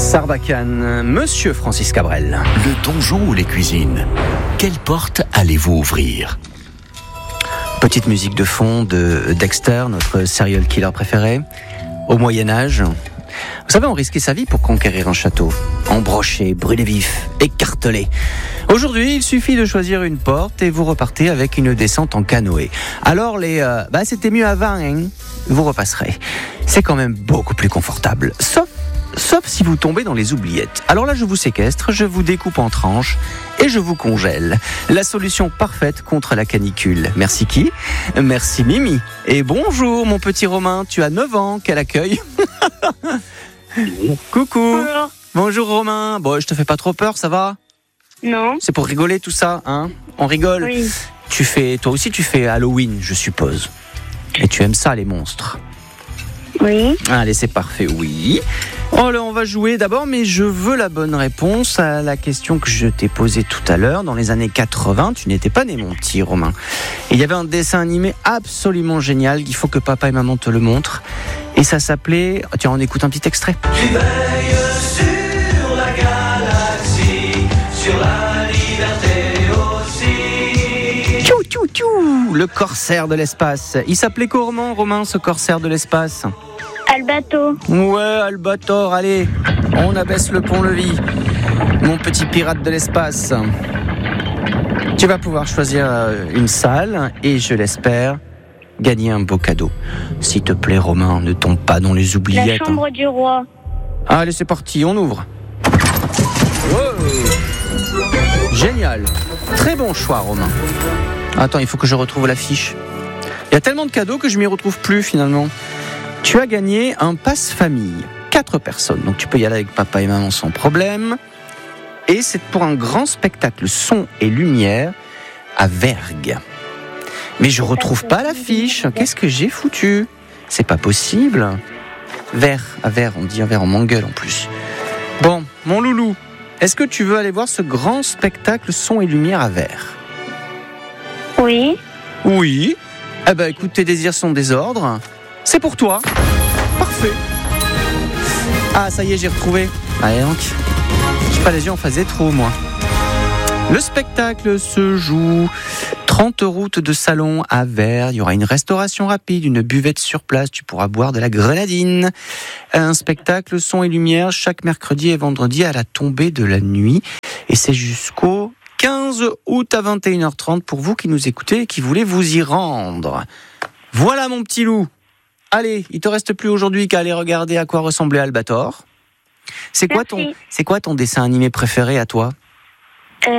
Sarbacane, Monsieur Francis Cabrel. Le donjon ou les cuisines, quelle porte allez-vous ouvrir ? Petite musique de fond de Dexter, notre serial killer préféré. Au Moyen-Âge, vous savez, on risquait sa vie pour conquérir un château. Embroché, brûlé vif, écartelé. Aujourd'hui, il suffit de choisir une porte et vous repartez avec une descente en canoë. Alors c'était mieux avant, hein, vous repasserez. C'est quand même beaucoup plus confortable. Sauf si vous tombez dans les oubliettes. Alors là, je vous séquestre, je vous découpe en tranches et je vous congèle. La solution parfaite contre la canicule. Merci qui ? Merci Mimi. Et bonjour mon petit Romain, tu as 9 ans, quel accueil. Coucou. Bonjour. Bonjour Romain. Bon, je te fais pas trop peur, ça va ? Non. C'est pour rigoler tout ça, hein ? On rigole ? Oui. Toi aussi tu fais Halloween, je suppose. Et tu aimes ça, les monstres ? Oui. Allez, c'est parfait, oui. Oh là, on va jouer d'abord, mais je veux la bonne réponse à la question que je t'ai posée tout à l'heure. Dans les années 80, tu n'étais pas né, mon petit Romain. Et il y avait un dessin animé absolument génial, il faut que papa et maman te le montrent. Et ça s'appelait... Tiens, on écoute un petit extrait. Tu veilles sur la galaxie, sur la liberté aussi. Tchou, tchou, tchou, le corsaire de l'espace. Il s'appelait comment, Romain, ce corsaire de l'espace ? Albato. Ouais, Albator, allez, on abaisse le pont-levis. Mon petit pirate de l'espace. Tu vas pouvoir choisir une salle et, je l'espère, gagner un beau cadeau. S'il te plaît, Romain, ne tombe pas dans les oubliettes. La chambre du roi. Allez, c'est parti, on ouvre. Wow. Génial. Très bon choix, Romain. Attends, il faut que je retrouve l'affiche. Il y a tellement de cadeaux que je m'y retrouve plus, finalement. Tu as gagné un passe-famille, 4 personnes, donc tu peux y aller avec papa et maman sans problème. Et c'est pour un grand spectacle son et lumière à Vergue. Mais je retrouve pas l'affiche, qu'est-ce que j'ai foutu ? C'est pas possible. À Vert, on dit un Vert, on m'engueule en plus. Bon, mon loulou, est-ce que tu veux aller voir ce grand spectacle son et lumière à Vert ? Oui. Oui. Eh ben écoute, tes désirs sont désordres. C'est pour toi. Parfait. Ah, ça y est, j'ai retrouvé. Allez donc. J'ai pas les yeux en face des trous, moi. Le spectacle se joue 30 routes de Salon à Vert. Il y aura une restauration rapide, une buvette sur place. Tu pourras boire de la grenadine. Un spectacle son et lumière chaque mercredi et vendredi à la tombée de la nuit. Et c'est jusqu'au 15 août à 21h30 pour vous qui nous écoutez et qui voulez vous y rendre. Voilà mon petit loup. Allez, il te reste plus aujourd'hui qu'à aller regarder à quoi ressemblait Albator. C'est quoi ton dessin animé préféré à toi ? Pas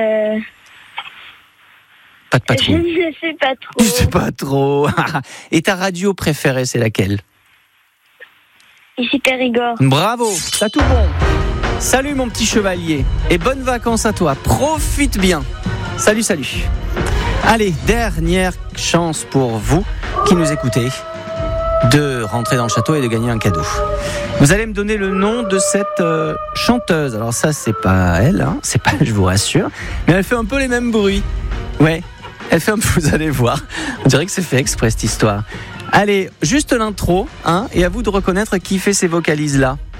de patrouille. Je ne sais pas trop. Je sais pas trop. Et ta radio préférée, c'est laquelle ? Ici Périgord. Bravo, t'as tout bon. Salut mon petit chevalier et bonnes vacances à toi. Profite bien. Salut. Allez, dernière chance pour vous qui nous écoutez de rentrer dans le château et de gagner un cadeau. Vous allez me donner le nom de cette chanteuse. Alors ça, c'est pas elle, hein, c'est pas elle, je vous rassure, mais elle fait un peu les mêmes bruits. Ouais, elle fait un peu, vous allez voir. On dirait que c'est fait exprès cette histoire. Allez, juste l'intro, hein, et à vous de reconnaître qui fait ces vocalises-là.